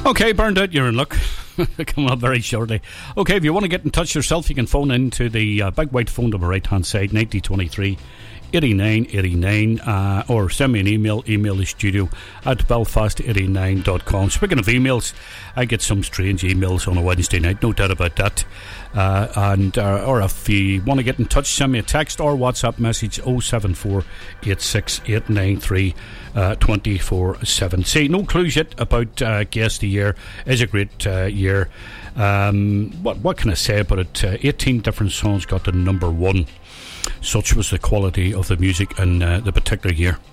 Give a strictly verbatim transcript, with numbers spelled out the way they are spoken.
Okay, burned out, you're in luck. Coming up very shortly. Okay, if you want to get in touch yourself, you can phone in to the uh, big white phone on the right hand side, ninety twenty-three eighty-nine eighty-nine, uh, or send me an email, email the studio at belfast eighty-nine dot com. Speaking of emails, I get some strange emails on a Wednesday night, no doubt about that. Uh, and uh, or if you want to get in touch, send me a text or WhatsApp message oh seven four eight six eight nine three two four seven. See, no clues yet about uh, Guess the Year. Is a great uh, year. Um, what what can I say about it? Uh, eighteen different songs got to number one. Such was the quality of the music in uh, the particular year.